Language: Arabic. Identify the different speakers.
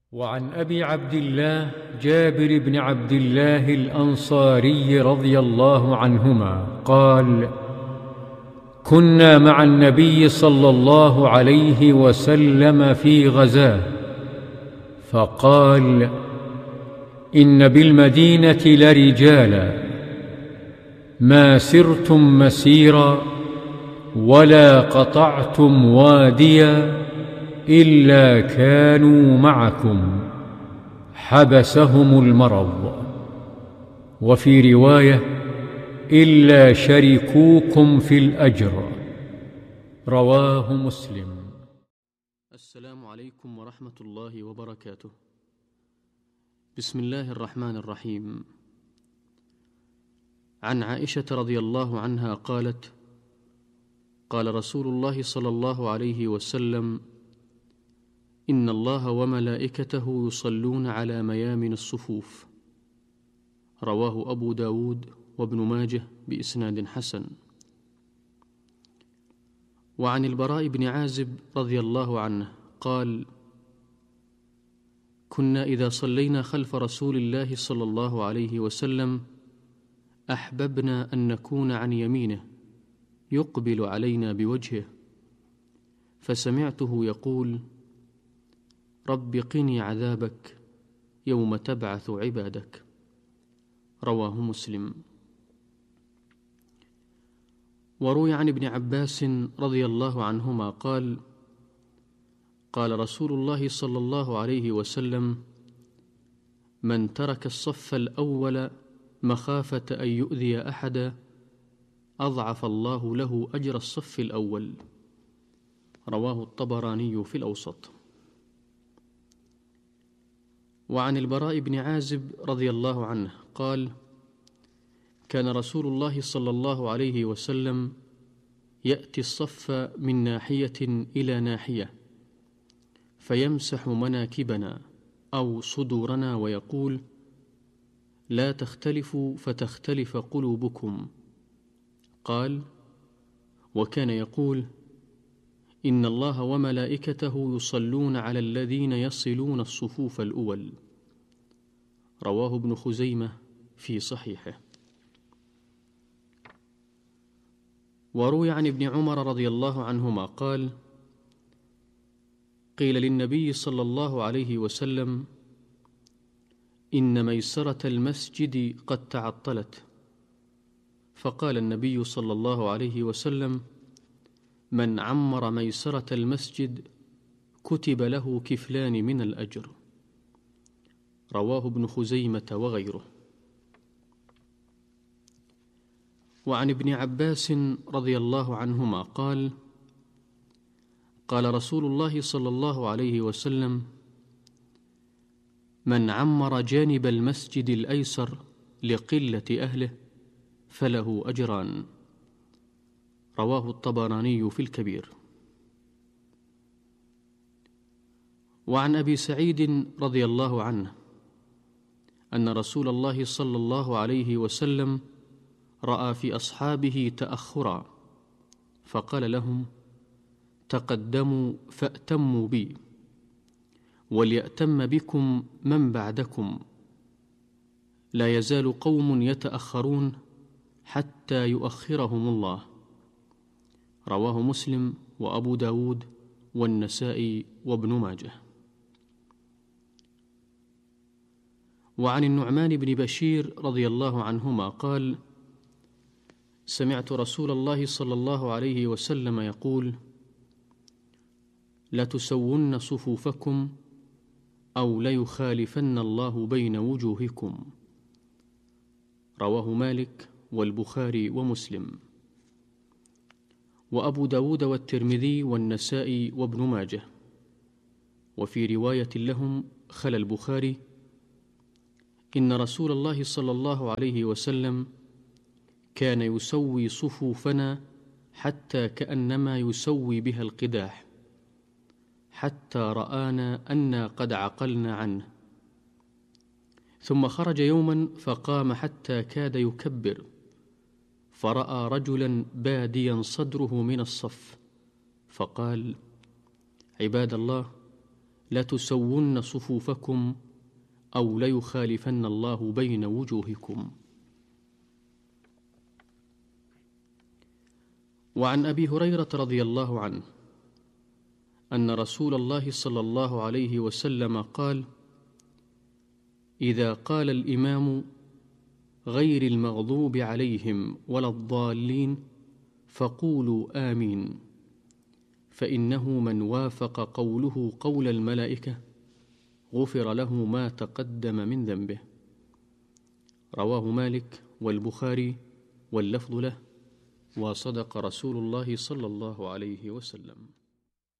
Speaker 1: وعن أبي عبد الله جابر بن عبد الله الأنصاري رضي الله عنهما قال: كنا مع النبي صلى الله عليه وسلم في غزاه، فقال: إن بالمدينة لرجالا ما سرتم مسيرا ولا قطعتم واديا إلا كانوا معكم حبسهم المرض، وفي رواية: إلا شركوكم في الأجر. رواه مسلم.
Speaker 2: السلام عليكم ورحمة الله وبركاته. بسم الله الرحمن الرحيم. عن عائشة رضي الله عنها قالت: قال رسول الله صلى الله عليه وسلم: إن الله وملائكته يصلون على ميامن الصفوف. رواه أبو داود وابن ماجه بإسناد حسن. وعن البراء بن عازب رضي الله عنه قال: كنا إذا صلينا خلف رسول الله صلى الله عليه وسلم أحببنا أن نكون عن يمينه يقبل علينا بوجهه، فسمعته يقول: رب قني عذابك يوم تبعث عبادك. رواه مسلم. وروي عن ابن عباس رضي الله عنهما قال: قال رسول الله صلى الله عليه وسلم: من ترك الصف الأول مخافة أن يؤذي أحدا أضعف الله له أجر الصف الأول. رواه الطبراني في الأوسط. وعن البراء بن عازب رضي الله عنه قال: كان رسول الله صلى الله عليه وسلم يأتي الصف من ناحية إلى ناحية فيمسح مناكبنا أو صدورنا ويقول: لا تختلفوا فتختلف قلوبكم. قال: وكان يقول: إن الله وملائكته يصلون على الذين يصلون الصفوف الأول. رواه ابن خزيمة في صحيحه. وروي عن ابن عمر رضي الله عنهما قال: قيل للنبي صلى الله عليه وسلم: إن ميسرة المسجد قد تعطلت. فقال النبي صلى الله عليه وسلم: من عمر ميسرة المسجد كتب له كفلان من الأجر. رواه ابن خزيمة وغيره. وعن ابن عباس رضي الله عنهما قال: قال رسول الله صلى الله عليه وسلم: من عمر جانب المسجد الأيسر لقلة أهله فله أجران. رواه الطبراني في الكبير. وعن أبي سعيد رضي الله عنه أن رسول الله صلى الله عليه وسلم رأى في أصحابه تأخرا فقال لهم: تقدموا فأتموا بي، وليأتم بكم من بعدكم، لا يزال قوم يتأخرون حتى يؤخرهم الله. رواه مسلم وأبو داود والنسائي وابن ماجه. وعن النعمان بن بشير رضي الله عنهما قال: سمعت رسول الله صلى الله عليه وسلم يقول: لتسون صفوفكم أو ليخالفن الله بين وجوهكم. رواه مالك والبخاري ومسلم وأبو داود والترمذي والنسائي وابن ماجه. وفي رواية لهم خلا البخاري: إن رسول الله صلى الله عليه وسلم كان يسوي صفوفنا حتى كأنما يسوي بها القداح، حتى رآنا أنا قد عقلنا عنه. ثم خرج يوما فقام حتى كاد يكبر، فرأى رجلا باديا صدره من الصف، فقال: عباد الله، لتسون صفوفكم أو ليخالفن الله بين وجوهكم. وعن أبي هريرة رضي الله عنه أن رسول الله صلى الله عليه وسلم قال: إذا قال الإمام غير المغضوب عليهم ولا الضالين فقولوا آمين، فإنه من وافق قوله قول الملائكة غفر له ما تقدم من ذنبه. رواه مالك والبخاري واللفظ له، وصدق رسول الله صلى الله عليه وسلم.